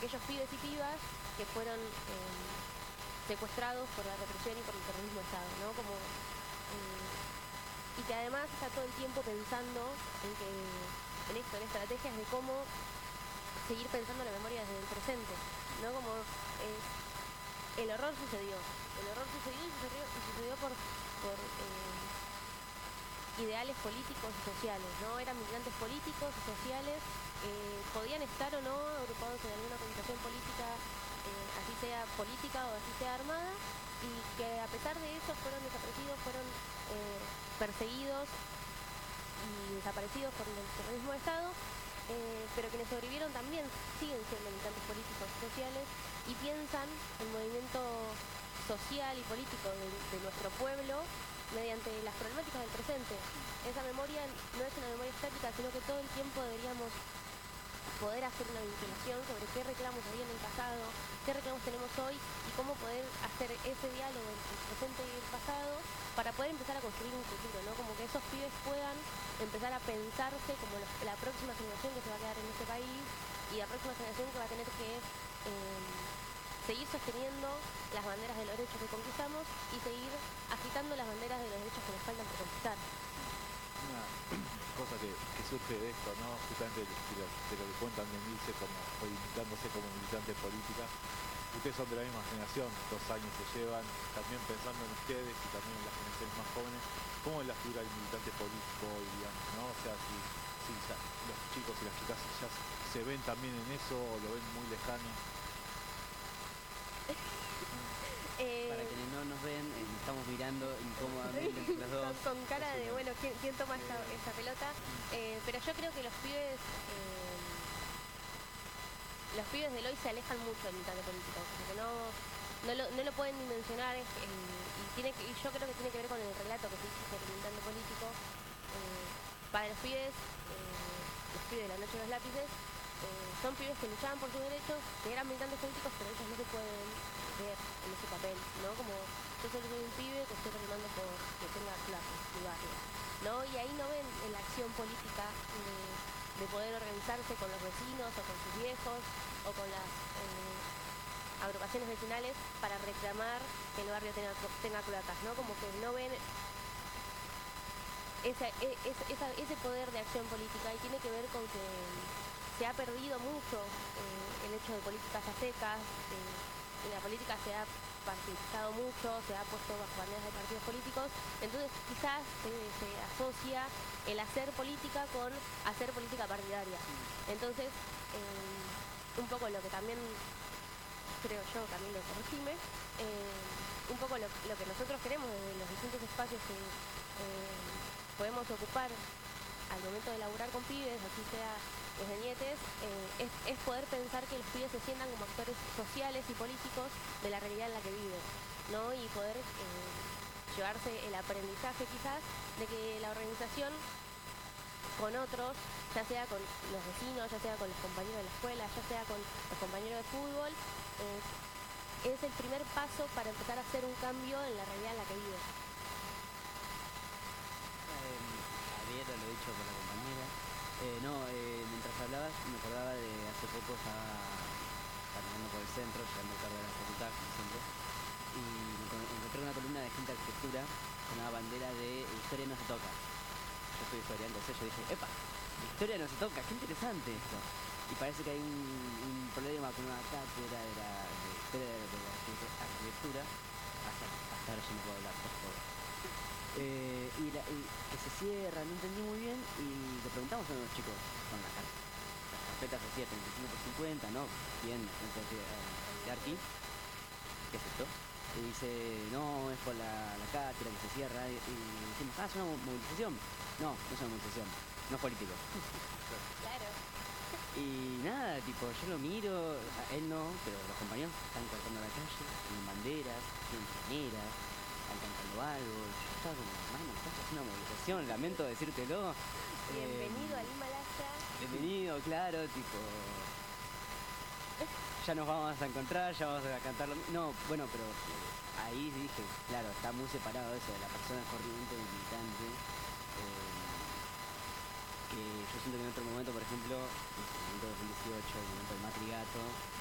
aquellos pibes y pibas que fueron secuestrados por la represión y por el terrorismo de Estado, ¿no? Como, y que además está todo el tiempo pensando en esto, en estrategias de cómo seguir pensando la memoria desde el presente, ¿no? Como el horror sucedió y sucedió por ideales políticos y sociales, ¿no? Eran militantes políticos y sociales, podían estar o no agrupados en alguna organización política, así sea política o así sea armada, y que a pesar de eso fueron desaparecidos, fueron perseguidos y desaparecidos por el terrorismo de Estado, pero quienes sobrevivieron también siguen siendo militantes políticos y sociales y piensan el movimiento social y político de nuestro pueblo mediante las problemáticas del presente. Esa memoria no es una memoria estática, sino que todo el tiempo deberíamos poder hacer una vinculación sobre qué reclamos había en el pasado, qué reclamos tenemos hoy y cómo poder hacer ese diálogo entre el presente y el pasado para poder empezar a construir un futuro, ¿no? Como que esos pibes puedan empezar a pensarse como la próxima generación que se va a quedar en este país y la próxima generación que va a tener que seguir sosteniendo las banderas de los derechos que conquistamos y seguir agitando las banderas de los derechos que nos faltan por conquistar. Una cosa que surge de esto, ¿no? Justamente de lo que cuentan de Milce como reivindicarse como militante política. Ustedes son de la misma generación, 2 años se llevan, también pensando en ustedes y también en las generaciones más jóvenes, ¿cómo es la figura del militante político hoy, digamos, ¿no? O sea, si los chicos y las chicas ya se ven también en eso o lo ven muy lejano. Para quienes no nos ven, estamos mirando incómodamente entre los dos. Con cara de, bueno, ¿quién toma esta pelota? Pero yo creo que los pibes del hoy se alejan mucho del militante político, porque no lo pueden dimensionar, y yo creo que tiene que ver con el relato que se hizo del militante político. Para los pibes de la noche de los lápices, son pibes que luchaban por sus derechos, que eran militantes políticos, pero ellos no se pueden ver en ese papel, ¿no? Como yo solo soy un pibe que estoy reclamando por que tenga clase, mi barrio, ¿no? Y ahí no ven la acción política de poder organizarse con los vecinos o con sus viejos o con las agrupaciones vecinales para reclamar que el barrio tenga cloacas, ¿no? Como que no ven ese poder de acción política, y tiene que ver con que se ha perdido mucho el hecho de políticas a secas, en la política se ha partidizado mucho, se ha puesto bajo banderas de partidos políticos, entonces quizás se asocia el hacer política con hacer política partidaria. Entonces, un poco lo que también, creo yo, Camilo, corregime, un poco lo que nosotros queremos desde los distintos espacios que podemos ocupar al momento de laburar con pibes, así sea desde Nietes, es poder pensar que los pibes se sientan como actores sociales y políticos de la realidad en la que viven, ¿no? Y poder llevarse el aprendizaje quizás de que la organización con otros, ya sea con los vecinos, ya sea con los compañeros de la escuela, ya sea con los compañeros de fútbol, es el primer paso para empezar a hacer un cambio en la realidad en la que viven. Ayer lo he dicho con la compañera. Mientras hablabas me acordaba de hace poco estaba caminando por el centro, llegando tarde a la facultad, como siempre, y encontré una columna de gente de arquitectura con una bandera de historia no se toca. Yo soy historia, entonces yo dije, ¡epa! Historia no se toca, qué interesante esto. Y parece que hay un problema con una cátedra de historia de la arquitectura. Hasta ahora yo no puedo hablar, por favor. Y que se cierra, no entendí muy bien, y le preguntamos a los chicos con las carpetas así, 35 por 50, ¿no? Bien, de Arqui, ¿qué es esto? Y dice, no, es por la cátedra que se cierra, y decimos, es una movilización. No es una movilización, no es político. Claro. Y nada, tipo, yo lo miro, o sea, él no, pero los compañeros están cortando la calle, tienen banderas, tienen traneras, están cantando algo. Yo estaba como, hermano, estás haciendo una movilización, lamento decírtelo. Bienvenido al Himalaya. Bienvenido, claro, tipo, ya nos vamos a encontrar, ya vamos a cantar lo mismo. No, bueno, pero ahí dije, claro, está muy separado eso de la persona corriente, del militante. Que yo siento que en otro momento, por ejemplo, en el momento de 2018, el momento del matrigato,